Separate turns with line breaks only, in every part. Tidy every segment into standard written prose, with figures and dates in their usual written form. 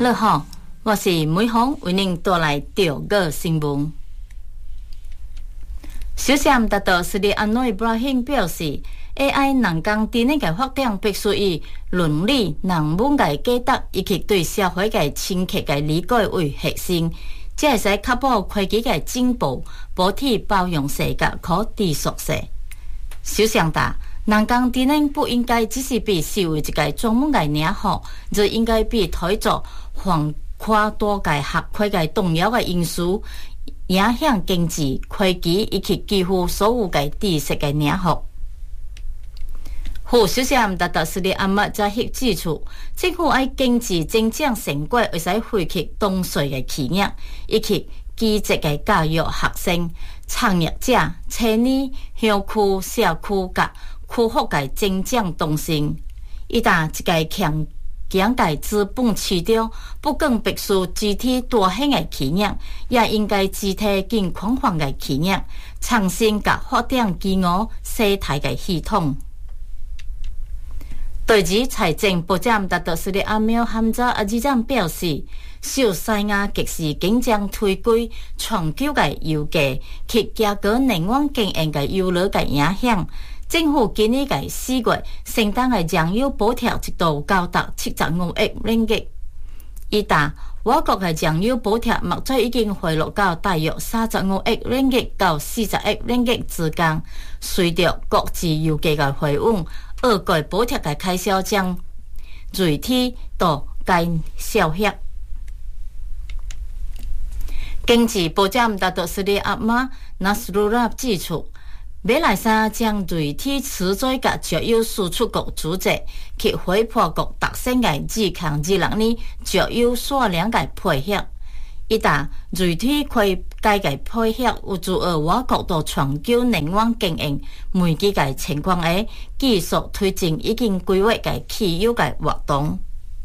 你好，我是梅芳，为您带来中国新闻。首相达到斯里安内布拉欣表示 ，AI 人工智能嘅发展必须以伦理、人文嘅价值以及对社会嘅深刻嘅理解为核心，才会使确保科技嘅进步，保持包容性嘅可持续性。首相答。人工智能不应该只是被视为一个专门嘅领域，就应该被推作横跨多个学科嘅重要嘅因素，影响经济、科技以及几乎所有嘅知识嘅领域。副首相达达斯里阿末则指出，政府喺经济增长成果会使回馈当税嘅企业，以及基职嘅教育学生、创业者、青年、乡区、社区甲区福嘅增长动性，一旦一个强强嘅资本市场，不仅必须支持大型嘅企业，也应该支持更宽泛嘅企业，创新甲发展基础生态嘅系统。对于财政部长达达斯里阿苗ham扎阿之长表示，受西亚极时经将推广全球嘅油价及加高能源经营嘅忧虑嘅影响。政府今年嘅4月承担嘅燃油补贴一度高达75亿令吉，以但我国嘅燃油补贴目前已经回落到大约35亿令吉到40亿令吉之间。随着国际油价嘅回稳，俄国补贴嘅开销将具体到该消息。经济部长达达斯里阿马纳斯鲁拉指出。马来西亚将对体持续甲石油输出国组织及回破国达成嘅2026年石油数量嘅配合，一旦具体可以该嘅配合有助于我国到全球能源经营每几嘅情况下，继续推进已经规划嘅汽油嘅活动。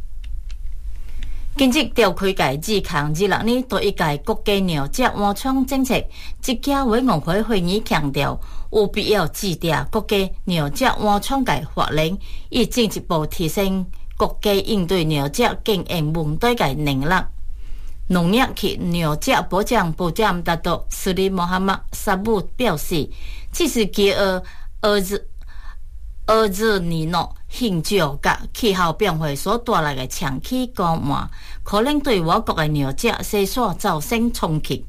近日召开嘅2026年第一届国家鸟只安全政策职家委员会会议强调，有必要制定国家鸟只安全嘅法令，以进一步提升国家应对鸟只经营问题嘅能力。农业及鸟只保障部长达到斯里穆罕默沙布表示，这是基于厄日尼诺现象甲气候变化所带来的长期干旱，可能对我国的鸟只生产造成冲击。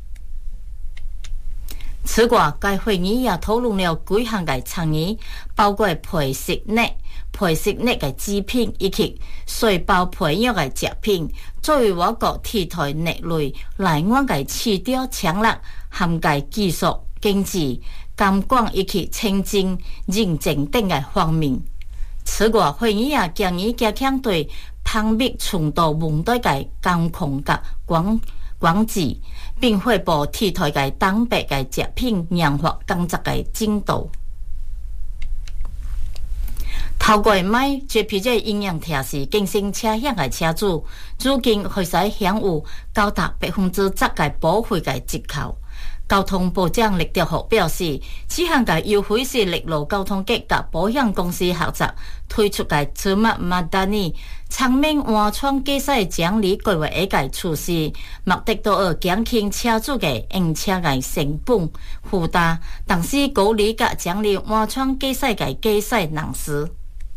此外，该会议也讨论了几项的倡议，包括配食物的制品以及细胞培育的食品，作为我国替代肉类来源的市场强力，涵盖技术、经济、监管以及清净认证等嘅方面。此外，会议也建议加强对蜂蜜纯度问题嘅监控甲管制，并汇报替代嘅蛋白嘅食品研发工作嘅进度。透过买 JPJ 营养提示更新车险嘅车主，最近会使享有高达10%嘅保费嘅折扣。交通部长李德福表示，此项嘅优惠是陆路交通局甲保险公司合作推出嘅祖马马达尼昌明安全驾驶奖励规划一个措施，目的都要减轻车主嘅用车嘅成本负担，同时鼓励甲奖励安全驾驶嘅驾驶人士。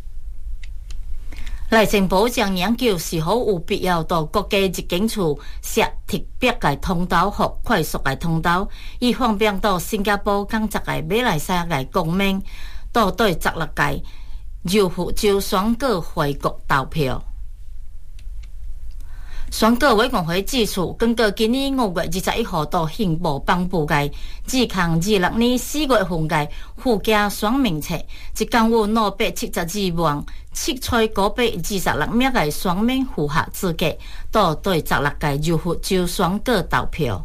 内政部将研究是否有必要到国家入境处设特别嘅通道或快速嘅通道，以方便到新加坡工作嘅马来西亚嘅公民，到对16届柔佛州选举回国投票。选举委员会指出，根据今年5月21号到宪报颁布嘅2026年4月份嘅附加选民册，一共有672万7926名嘅选民符合资格，到对16届柔佛州选举投票。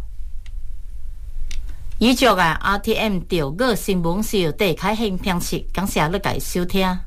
以上嘅 RTM 中国新闻是由戴凯兴编辑，感谢你嘅收听。